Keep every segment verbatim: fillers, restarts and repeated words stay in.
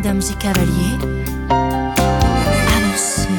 mesdames et cavaliers, avancez.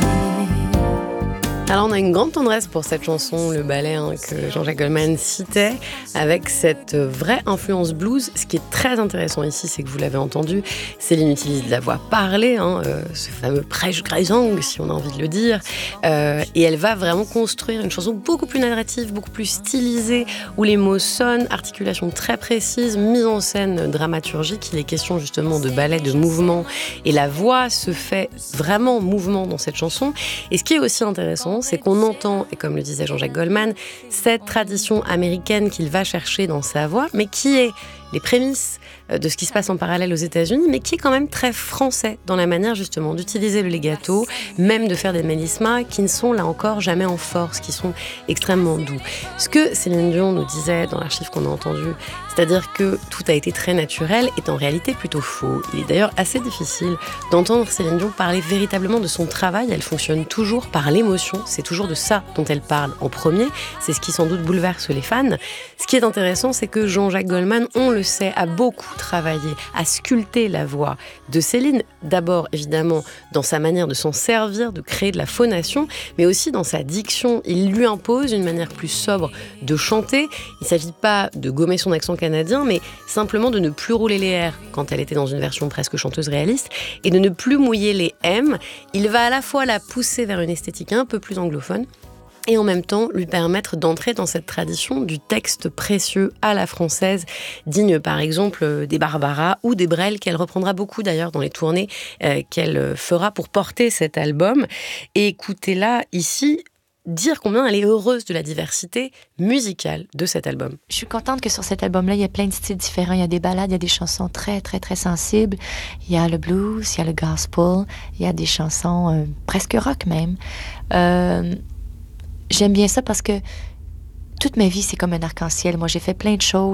Alors on a une grande tendresse pour cette chanson, le ballet hein, que Jean-Jacques Goldman citait, avec cette vraie influence blues. Ce qui est très intéressant ici, c'est que vous l'avez entendu, Céline utilise de la voix parlée, hein, euh, ce fameux prêche-grisang, si on a envie de le dire, euh, et elle va vraiment construire une chanson beaucoup plus narrative, beaucoup plus stylisée, où les mots sonnent, articulation très précise, mise en scène dramaturgique. Il est question justement de ballet, de mouvement, et la voix se fait vraiment mouvement dans cette chanson. Et ce qui est aussi intéressant, c'est qu'on entend, et comme le disait Jean-Jacques Goldman, cette tradition américaine qu'il va chercher dans sa voix, mais qui est les prémices de ce qui se passe en parallèle aux États-Unis, mais qui est quand même très français dans la manière justement d'utiliser le legato, même de faire des mélismas qui ne sont là encore jamais en force, qui sont extrêmement doux. Ce que Céline Dion nous disait dans l'archive qu'on a entendu, c'est-à-dire que tout a été très naturel, est en réalité plutôt faux. Il est d'ailleurs assez difficile d'entendre Céline Dion parler véritablement de son travail. Elle fonctionne toujours par l'émotion, c'est toujours de ça dont elle parle en premier, c'est ce qui sans doute bouleverse les fans. Ce qui est intéressant, c'est que Jean-Jacques Goldman, on le sait, a beaucoup travaillé à sculpter la voix de Céline, d'abord évidemment dans sa manière de s'en servir, de créer de la phonation, mais aussi dans sa diction. Il lui impose une manière plus sobre de chanter. Il ne s'agit pas de gommer son accent canadien, mais simplement de ne plus rouler les R quand elle était dans une version presque chanteuse réaliste, et de ne plus mouiller les M. Il va à la fois la pousser vers une esthétique un peu plus anglophone, et en même temps lui permettre d'entrer dans cette tradition du texte précieux à la française, digne par exemple des Barbara ou des Brel, qu'elle reprendra beaucoup d'ailleurs dans les tournées euh, qu'elle fera pour porter cet album. Et écoutez-la ici dire combien elle est heureuse de la diversité musicale de cet album. Je suis contente que sur cet album-là, il y a plein de styles différents. Il y a des ballades, il y a des chansons très, très, très sensibles. Il y a le blues, il y a le gospel, il y a des chansons euh, presque rock même. Euh, J'aime bien ça parce que toute ma vie, c'est comme un arc-en-ciel. Moi, j'ai fait plein de choses.